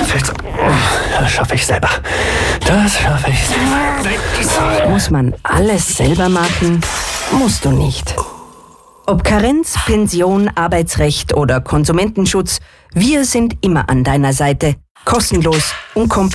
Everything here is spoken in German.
Das schaffe ich selber. Muss man alles selber machen? Musst du nicht. Ob Karenz, Pension, Arbeitsrecht oder Konsumentenschutz, wir sind immer an deiner Seite. Kostenlos, unkompliziert.